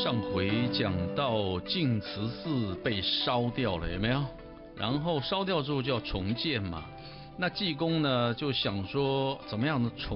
上回讲到净慈寺被烧掉了，有没有？然后烧掉之后就要重建嘛。那济公呢就想说，怎么样重